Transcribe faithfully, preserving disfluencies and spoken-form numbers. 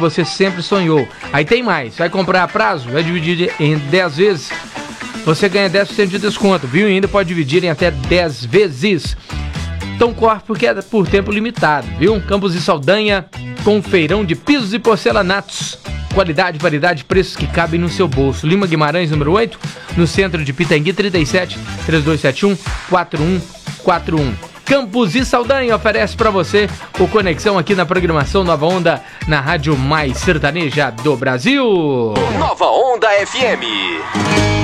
você sempre sonhou. Aí tem mais, vai comprar a prazo, vai dividir em dez vezes, você ganha dez por cento de desconto, viu? E ainda pode dividir em até dez vezes. Então corre porque é por tempo limitado, viu? Campos e Saldanha, com feirão de pisos e porcelanatos. Qualidade, variedade, preços que cabem no seu bolso. Lima Guimarães, número oito, no centro de Pitangui, trinta e sete, trinta e dois setenta e um, quarenta e um quarenta e um. Campos e Saldanha oferece para você o Conexão aqui na programação Nova Onda, na rádio mais sertaneja do Brasil. Nova Onda F M.